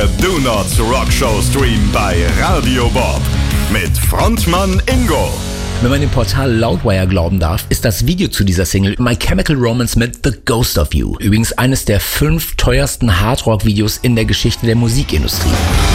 Der Do Not Rock Show Stream bei Radio Bob mit Frontmann Ingo. Wenn man dem Portal Loudwire glauben darf, ist das Video zu dieser Single My Chemical Romance mit The Ghost of You. Übrigens eines der 5 teuersten Hardrock-Videos in der Geschichte der Musikindustrie.